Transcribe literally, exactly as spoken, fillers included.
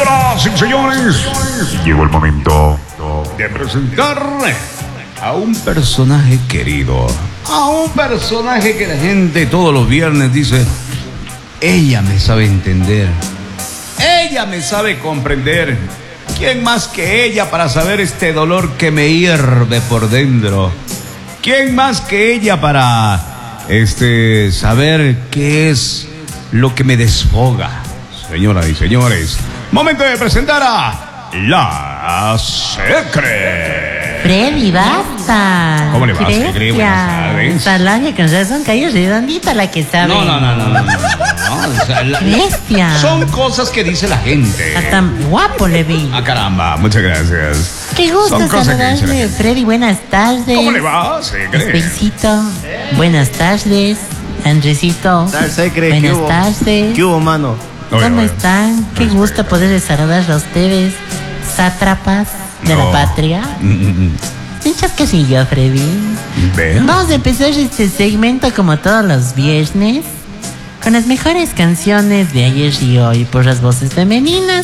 Señoras y señores, llegó el momento de presentar a un personaje querido, a un personaje que la gente todos los viernes dice: ella me sabe entender, ella me sabe comprender. ¿Quién más que ella para saber este dolor que me hierve por dentro? ¿Quién más que ella para este saber qué es lo que me desfoga? Señoras y señores, momento de presentar a La Secre. Freddy, basta. ¿Cómo le va, Secre? Buenas tardes. Salaña, con razón, cayó redondita la que sabe. No, no, no, no, no, no, no, no. O sea, la, bestia. Son cosas que dice la gente. Hasta guapo le vi. Ah, caramba, muchas gracias. Qué gusto saludarle, Freddy, buenas tardes. ¿Cómo le va, Secre? Espejito, buenas tardes. Andresito, Secre, buenas ¿qué hubo? tardes. ¿Qué hubo, mano? ¿Cómo Oye, oye. están? Qué gusto poder saludar a ustedes, sátrapas de No. la patria. Dichas que sí, yo, Freddy. Vean. Vamos a empezar este segmento como todos los viernes con las mejores canciones de ayer y hoy por las voces femeninas.